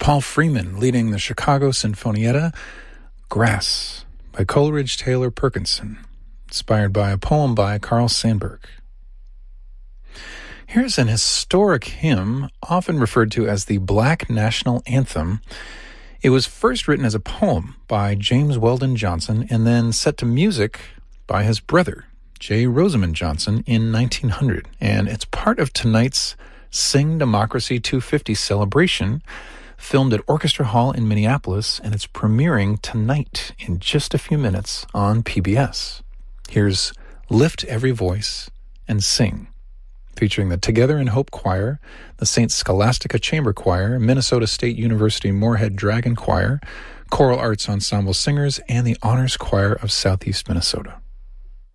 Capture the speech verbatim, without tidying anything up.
Paul Freeman leading the Chicago Sinfonietta, Grass, by Coleridge Taylor Perkinson, inspired by a poem by Carl Sandburg. Here's an historic hymn, often referred to as the Black National Anthem. It was first written as a poem by James Weldon Johnson and then set to music by his brother, J. Rosamond Johnson, in nineteen hundred. And it's part of tonight's Sing Democracy two fifty celebration, filmed at Orchestra Hall in Minneapolis, and it's premiering tonight in just a few minutes on P B S. Here's Lift Every Voice and Sing, featuring the Together in Hope Choir, the Saint Scholastica Chamber Choir, Minnesota State University Moorhead Dragon Choir, Choral Arts Ensemble Singers, and the Honors Choir of Southeast Minnesota.